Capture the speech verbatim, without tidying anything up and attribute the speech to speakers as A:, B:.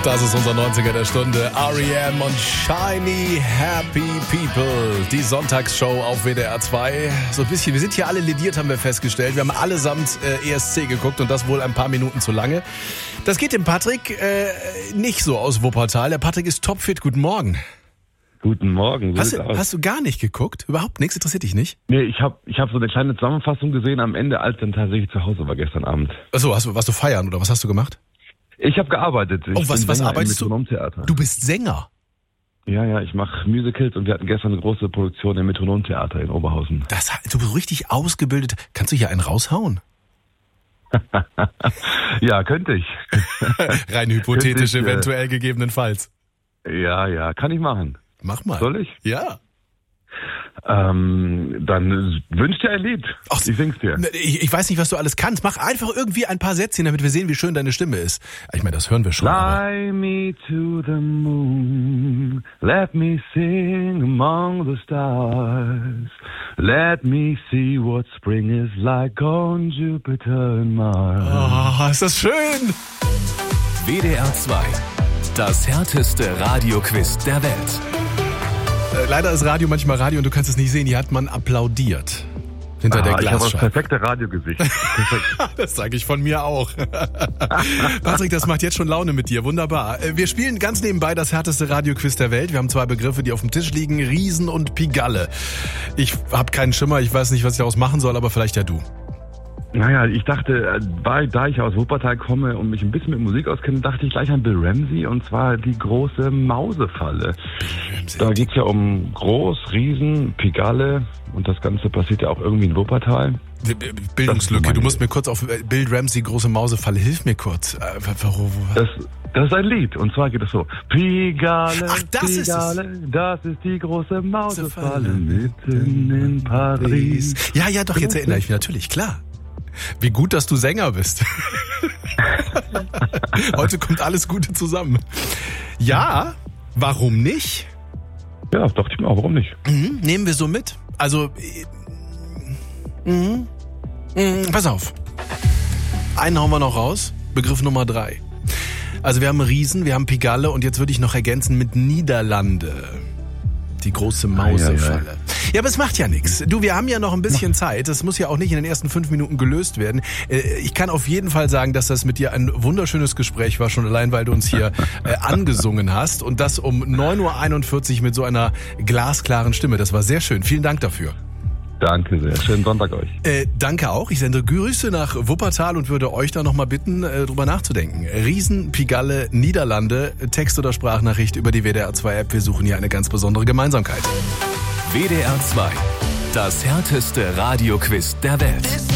A: Das ist unser neunziger der Stunde. R E M und Shiny Happy People. Die Sonntagsshow auf W D R zwei. So ein bisschen, wir sind hier alle lediert, haben wir festgestellt. Wir haben allesamt äh, E S C geguckt und das wohl ein paar Minuten zu lange. Das geht dem Patrick äh, nicht so aus Wuppertal. Der Patrick ist topfit. Guten Morgen.
B: Guten Morgen.
A: Hast du, hast du gar nicht geguckt? Überhaupt nichts? Interessiert dich nicht?
B: Nee, ich habe ich hab so eine kleine Zusammenfassung gesehen am Ende, als dann tatsächlich zu Hause war gestern Abend.
A: Achso, hast du, warst du feiern oder was hast du gemacht?
B: Ich habe gearbeitet. Ich
A: oh, was,
B: bin
A: was
B: Sänger
A: arbeitest
B: im
A: du?
B: Metronomtheater.
A: Du bist Sänger?
B: Ja, ja, ich mache Musicals und wir hatten gestern eine große Produktion im Metronomtheater in Oberhausen.
A: Das, du bist richtig ausgebildet. Kannst du hier einen raushauen?
B: Ja, könnte ich.
A: Rein hypothetisch
B: ich,
A: eventuell äh, gegebenenfalls.
B: Ja, ja, kann ich machen.
A: Mach mal.
B: Soll ich?
A: Ja.
B: Ähm, dann wünsch dir ein Lied.
A: Ach,
B: ich sing's dir.
A: Ich, ich weiß nicht, was du alles kannst. Mach einfach irgendwie ein paar Sätzchen, damit wir sehen, wie schön deine Stimme ist. Ich meine, das hören wir schon.
B: Fly me to the moon, let me sing among the stars, let me see what spring is like on Jupiter and Mars.
A: Oh, ist das schön!
C: W D R zwei, das härteste Radioquiz der Welt.
A: Leider ist Radio manchmal Radio und du kannst es nicht sehen. Hier hat man applaudiert. Hinter ah, der Glasscheibe.
B: Ich habe das perfekte Radiogesicht.
A: Das sage ich von mir auch. Patrick, das macht jetzt schon Laune mit dir. Wunderbar. Wir spielen ganz nebenbei das härteste Radioquiz der Welt. Wir haben zwei Begriffe, die auf dem Tisch liegen. Riesen und Pigalle. Ich habe keinen Schimmer. Ich weiß nicht, was ich daraus machen soll, aber vielleicht ja du.
B: Naja, ich dachte, da ich aus Wuppertal komme und mich ein bisschen mit Musik auskenne, dachte ich gleich an Bill Ramsey und zwar die große Mausefalle. Da geht's ja um Groß, Riesen, Pigalle und das Ganze passiert ja auch irgendwie in Wuppertal.
A: Bildungslücke, du musst mir kurz auf Bill Ramsey, große Mausefalle, hilf mir kurz.
B: Das, das ist ein Lied und zwar geht es so. Pigalle,
A: Ach, das
B: Pigalle,
A: ist es.
B: das ist die große Mausefalle mitten in Paris.
A: Ja, ja, doch, jetzt erinnere ich mich natürlich, klar. Wie gut, dass du Sänger bist. Heute kommt alles Gute zusammen. Ja, warum nicht?
B: Ja, dachte ich mir auch, warum nicht?
A: Mhm, nehmen wir so mit. Also, mhm, mhm, pass auf. Einen hauen wir noch raus. Begriff Nummer drei. Also wir haben Riesen, wir haben Pigalle und jetzt würde ich noch ergänzen mit Niederlande. Die große Mausefalle. Ah, ja, ja. Ja, aber es macht ja nichts. Du, wir haben ja noch ein bisschen Zeit. Das muss ja auch nicht in den ersten fünf Minuten gelöst werden. Ich kann auf jeden Fall sagen, dass das mit dir ein wunderschönes Gespräch war, schon allein, weil du uns hier äh, angesungen hast. Und das um neun Uhr einundvierzig mit so einer glasklaren Stimme. Das war sehr schön. Vielen Dank dafür.
B: Danke sehr. Schönen Sonntag euch.
A: Äh, danke auch. Ich sende Grüße nach Wuppertal und würde euch da nochmal bitten, äh, drüber nachzudenken. Riesen, Pigalle, Niederlande, Text- oder Sprachnachricht über die W D R zwei App. Wir suchen hier eine ganz besondere Gemeinsamkeit.
C: W D R zwei, das härteste Radioquiz der Welt.